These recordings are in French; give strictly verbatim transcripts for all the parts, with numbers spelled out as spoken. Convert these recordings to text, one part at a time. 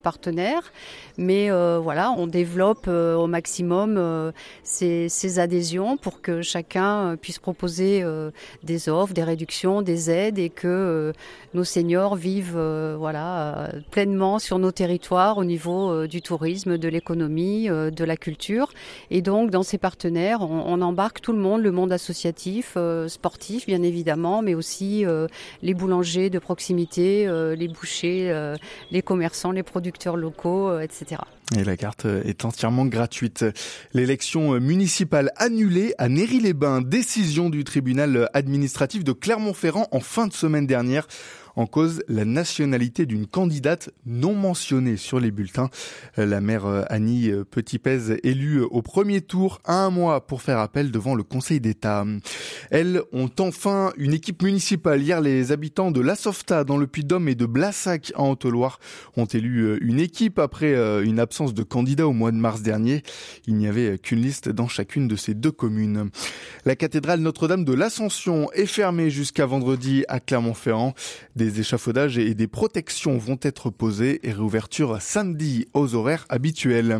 partenaires, mais euh, voilà, on développe euh, au maximum euh, ces, ces adhésions pour que chacun euh, puisse proposer euh, des offres, des réductions, des aides et que euh, nos seniors vivent euh, voilà, euh, pleinement sur nos territoires au niveau euh, du tourisme, de l'économie, euh, de la culture. Et donc, dans ces partenaires, on, on embarque tout le monde, le monde associatif, euh, sportif bien évidemment, mais aussi euh, les boulangers de proximité, euh, les bouchers, euh, les commerçants, les producteurs locaux, euh, et cetera. Et la carte est entièrement gratuite. L'élection municipale annulée à Néry-les-Bains. Décision du tribunal administratif de Clermont-Ferrand en fin de semaine dernière. En cause, la nationalité d'une candidate non mentionnée sur les bulletins. La maire Annie Petitpez, élue au premier tour, a un mois pour faire appel devant le Conseil d'État. Elles ont enfin une équipe municipale. Hier, les habitants de La Softa dans le Puy-de-Dôme et de Blassac en Haute-Loire ont élu une équipe après une absence de candidats au mois de mars dernier. Il n'y avait qu'une liste dans chacune de ces deux communes. La cathédrale Notre-Dame de l'Ascension est fermée jusqu'à vendredi à Clermont-Ferrand. Des échafaudages et des protections vont être posées et réouverture samedi aux horaires habituels.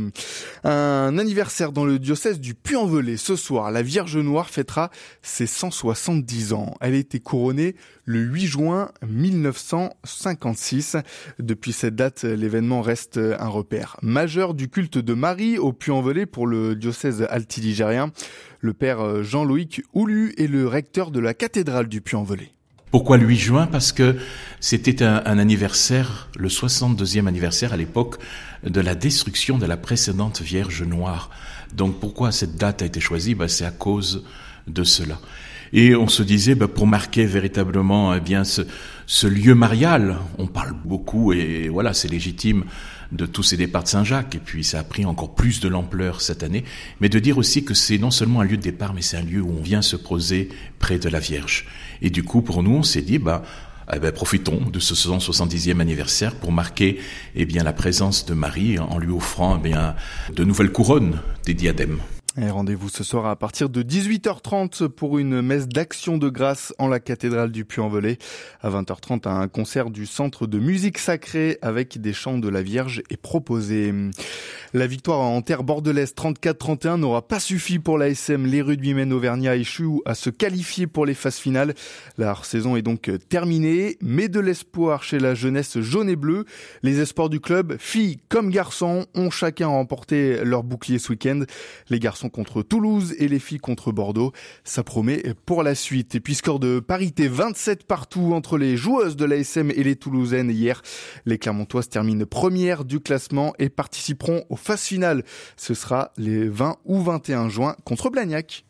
Un anniversaire dans le diocèse du Puy-en-Velay. Ce soir, la Vierge Noire fêtera ses cent soixante-dix ans. Elle a été couronnée le huit juin mille neuf cent cinquante-six. Depuis cette date, l'événement reste un repère majeur du culte de Marie au Puy-en-Velay pour le diocèse altiligérien. Le père Jean-Loïc Houlu est le recteur de la cathédrale du Puy-en-Velay. Pourquoi le huit juin ? Parce que c'était un, un anniversaire, le soixante-deuxième anniversaire à l'époque de la destruction de la précédente Vierge Noire. Donc pourquoi cette date a été choisie ? Ben, c'est à cause de cela. Et on se disait, ben, pour marquer véritablement eh bien ce, ce lieu marial, on parle beaucoup et voilà, c'est légitime de tous ces départs de Saint-Jacques, et puis ça a pris encore plus de l'ampleur cette année, mais de dire aussi que c'est non seulement un lieu de départ, mais c'est un lieu où on vient se poser près de la Vierge. Et du coup, pour nous, on s'est dit, bah, eh ben, profitons de ce cent soixante-dixième anniversaire pour marquer eh bien, la présence de Marie en lui offrant eh bien, de nouvelles couronnes, des diadèmes. Et rendez-vous ce soir à partir de dix-huit heures trente pour une messe d'action de grâce en la cathédrale du Puy-en-Velay. À vingt heures trente, un concert du Centre de musique sacrée avec des chants de la Vierge est proposé. La victoire en terre bordelaise trente-quatre trente et un n'aura pas suffi pour l'A S M. Les rugbymen auvergnats échouent à se qualifier pour les phases finales. La saison est donc terminée, mais de l'espoir chez la jeunesse jaune et bleue. Les espoirs du club, filles comme garçons, ont chacun remporté leur bouclier ce week-end. Les garçons contre Toulouse et les filles contre Bordeaux. Ça promet pour la suite. Et puis score de parité vingt-sept partout entre les joueuses de l'A S M et les Toulousaines hier. Les Clermontoises terminent première du classement et participeront aux phases finales. Ce sera les vingt ou vingt et un juin contre Blagnac.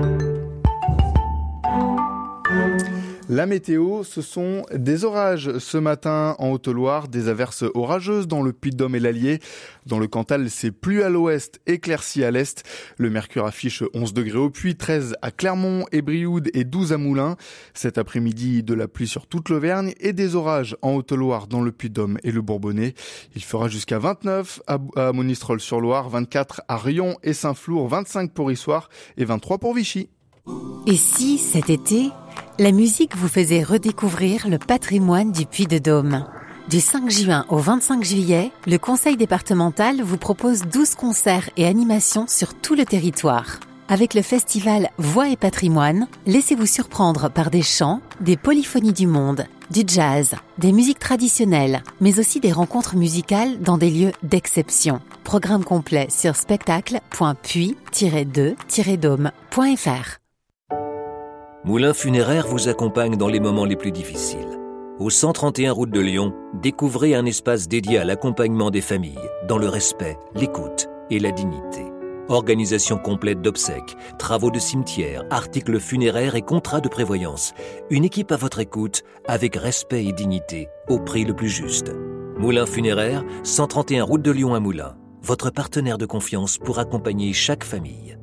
La météo, ce sont des orages ce matin en Haute-Loire, des averses orageuses dans le Puy-de-Dôme et l'Allier. Dans le Cantal, c'est pluie à l'ouest, éclaircie à l'est. Le mercure affiche onze degrés au Puy, treize à Clermont et Brioude et douze à Moulins. Cet après-midi, de la pluie sur toute l'Auvergne et des orages en Haute-Loire dans le Puy-de-Dôme et le Bourbonnais. Il fera jusqu'à vingt-neuf à Monistrol-sur-Loire, vingt-quatre à Rion et Saint-Flour, vingt-cinq pour Issoire et vingt-trois pour Vichy. Et si, cet été, la musique vous faisait redécouvrir le patrimoine du Puy-de-Dôme ? Du cinq juin au vingt-cinq juillet, le Conseil départemental vous propose douze concerts et animations sur tout le territoire. Avec le festival Voix et Patrimoine, laissez-vous surprendre par des chants, des polyphonies du monde, du jazz, des musiques traditionnelles, mais aussi des rencontres musicales dans des lieux d'exception. Programme complet sur spectacle point puy tiret deux tiret dôme point f r. Moulin Funéraire vous accompagne dans les moments les plus difficiles. Au cent trente et un route de Lyon, découvrez un espace dédié à l'accompagnement des familles, dans le respect, l'écoute et la dignité. Organisation complète d'obsèques, travaux de cimetière, articles funéraires et contrats de prévoyance. Une équipe à votre écoute, avec respect et dignité, au prix le plus juste. Moulin Funéraire, cent trente et un route de Lyon à Moulins. Votre partenaire de confiance pour accompagner chaque famille.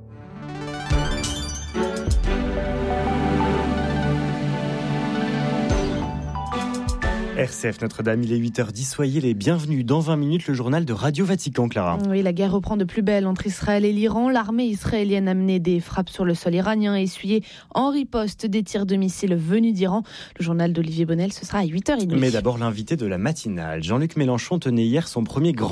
R C F Notre-Dame, il est huit heures dix, soyez les bienvenus. Dans vingt minutes, le journal de Radio Vatican, Clara. Oui, la guerre reprend de plus belle entre Israël et l'Iran. L'armée israélienne a mené des frappes sur le sol iranien et essuyé en riposte des tirs de missiles venus d'Iran. Le journal d'Olivier Bonnel, ce sera à huit heures trente. Mais d'abord, l'invité de la matinale. Jean-Luc Mélenchon tenait hier son premier grand